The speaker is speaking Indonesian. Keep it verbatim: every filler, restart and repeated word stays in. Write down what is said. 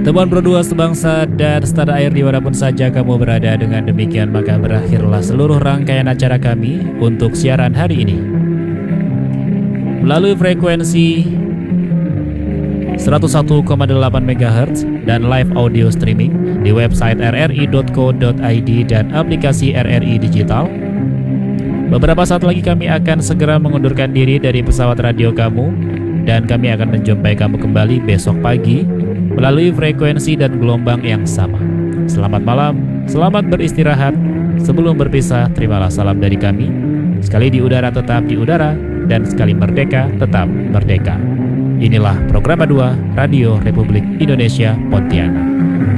Teman berdua sebangsa dan setanah air dimanapun saja kamu berada, dengan demikian maka berakhirlah seluruh rangkaian acara kami untuk siaran hari ini. Melalui frekuensi seratus satu koma delapan megahertz dan live audio streaming di website r r i dot co dot i d dan aplikasi R R I Digital. Beberapa saat lagi kami akan segera mengundurkan diri dari pesawat radio kamu, dan kami akan menjumpai kamu kembali besok pagi melalui frekuensi dan gelombang yang sama. Selamat malam, selamat beristirahat. Sebelum berpisah, terimalah salam dari kami. Sekali di udara tetap di udara, dan sekali merdeka tetap merdeka. Inilah program dua Radio Republik Indonesia Pontianak.